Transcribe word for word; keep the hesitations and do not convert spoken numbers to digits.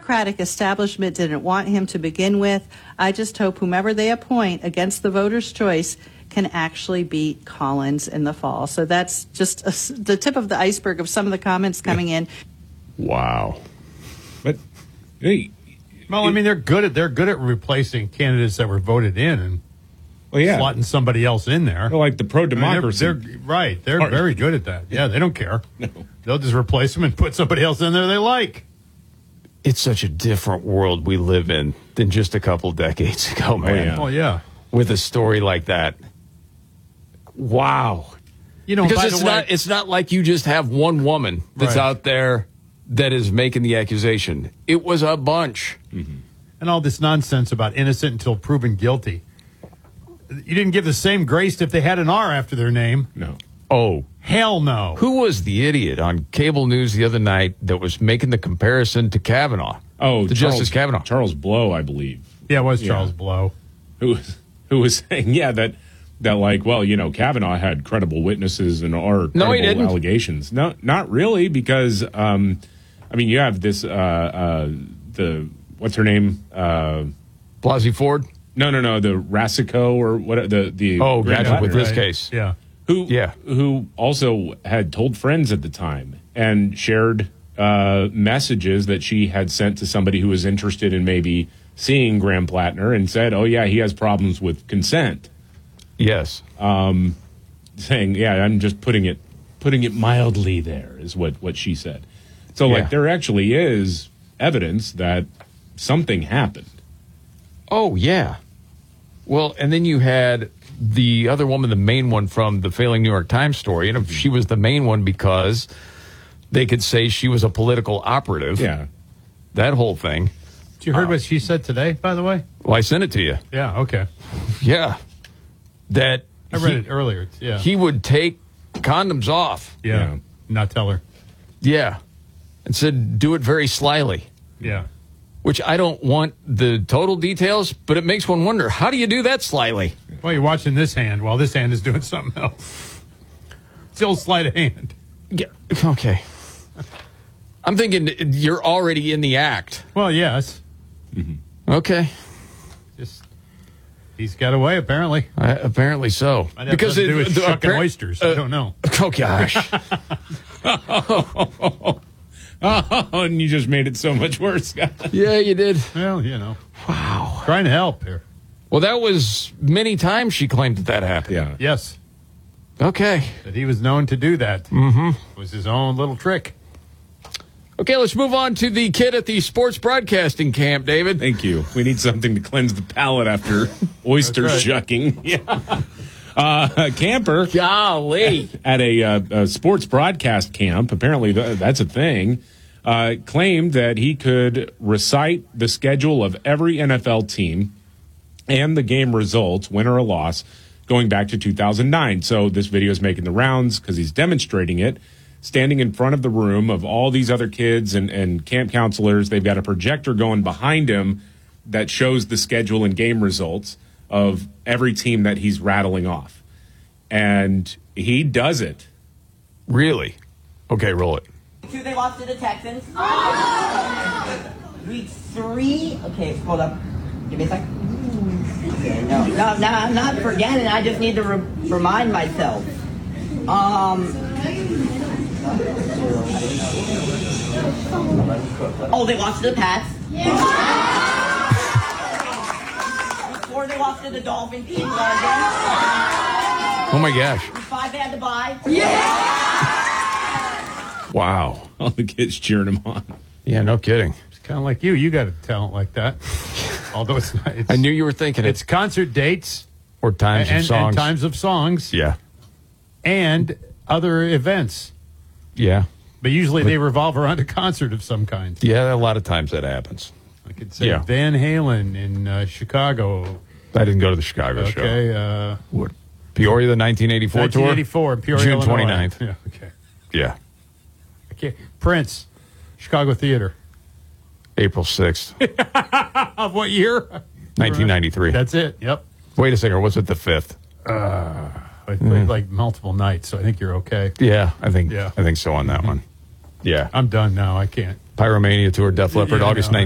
Democratic establishment didn't want him to begin with. I just hope whomever they appoint against the voters' choice can actually beat Collins in the fall. So that's just a, the tip of the iceberg of some of the comments coming in. Wow. But hey, well, I mean, they're good at they're good at replacing candidates that were voted in and well, yeah. slotting somebody else in there. They're like the pro-democracy. I mean, they're, they're, right. They're Part. very good at that. Yeah, they don't care. No. They'll just replace them and put somebody else in there they like. It's such a different world we live in than just a couple decades ago, man. Oh, yeah. Oh, yeah. With a story like that. Wow. You know, because by it's the way, not it's not like you just have one woman that's Right. out there that is making the accusation. It was a bunch. Mm-hmm. And all this nonsense about innocent until proven guilty. You didn't give the same grace if they had an R after their name. No. Oh, hell no. Who was the idiot on cable news the other night that was making the comparison to Kavanaugh? Oh, to Charles, Justice Kavanaugh. Charles Blow, I believe. Yeah, it was Yeah. Charles Blow. Who was, who was saying, yeah, that, that like, well, you know, Kavanaugh had credible witnesses and or credible No, he didn't. allegations. No, not really, because, um, I mean, you have this, uh, uh, the, what's her name? Uh, Blasey Ford? no, no, no, the Rasico or what, the, the. Oh, Grant gotcha, with Plattner, this Right. case. Yeah. Who, Yeah. who also had told friends at the time and shared uh, messages that she had sent to somebody who was interested in maybe seeing Graham Plattner and said, oh, yeah, he has problems with consent. Yes. Saying, yeah, I'm just putting it putting it mildly there is what, what she said. So, Yeah. like, there actually is evidence that something happened. Oh, yeah. Well, and then you had the other woman, the main one from the failing New York Times story. And she was the main one because they could say she was a political operative. Yeah. That whole thing. Did you heard what she said today, by the way? Well, I sent it to you. Yeah, okay. Yeah. That I read he, it earlier. Yeah. he would take condoms off. yeah. Yeah. Not tell her. Yeah. And said, do it very slyly. Yeah. Which I don't want the total details, but it makes one wonder, how do you do that slyly? Well, you're watching this hand while this hand is doing something else. Still sleight of hand. Yeah. Okay. I'm thinking you're already in the act. Well, yes. Okay. Just he's got away, apparently. Uh, apparently so. Might have because to do with the- shucking appar- oysters. I don't know. Oh, gosh. Oh, and you just made it so much worse, Scott. Yeah, you did. Well, you know. Wow. Trying to help here. Well, that was many times she claimed that that happened. Yeah. Yes. Okay. That he was known to do that. Mm-hmm. It was his own little trick. Okay, let's move on to the kid at the sports broadcasting camp, David. Thank you. We need something to cleanse the palate after oyster That's right. shucking. Yeah. Uh, a camper Golly. at a, uh, a sports broadcast camp, apparently th- that's a thing, uh, claimed that he could recite the schedule of every N F L team and the game results, win or loss, going back to two thousand nine. So this video is making the rounds because he's demonstrating it, standing in front of the room of all these other kids and, and camp counselors. They've got a projector going behind him that shows the schedule and game results of every team that he's rattling off. And he does it. Really? Okay, roll it. Two, they lost to the Texans. Week three. Okay, hold up. Give me a second. Okay, no, no, no, I'm not forgetting. I just need to re- remind myself. Um. Oh, they lost to the Pats. Before they lost to the Dolphins in London. Oh, my gosh. Five, they had to buy. Wow. All the kids cheering him on. Yeah, no kidding. It's kind of like you. You got a talent like that. Although it's not. It's, I knew you were thinking it's it. concert dates Or times and, of songs. and times of songs Yeah. and other events. Yeah. But usually they revolve around a concert of some kind. Yeah, a lot of times that happens. I could say Yeah. Van Halen in uh, Chicago. I didn't go to the Chicago show. Okay. Uh, What? Peoria, the nineteen eighty-four nineteen tour? eighty-four, Peoria, June Illinois. twenty-ninth. Yeah, okay. Yeah. Okay. Prince, Chicago Theater. April sixth, Of what year? nineteen ninety-three. That's it. Yep. Wait a second, or was it the fifth? I played like multiple nights, so I think you're okay. Yeah, I think Yeah. I think so on that one. Yeah. I'm done now. I can't. Pyromania tour, Def Leppard, Yeah, I August know. nineteenth.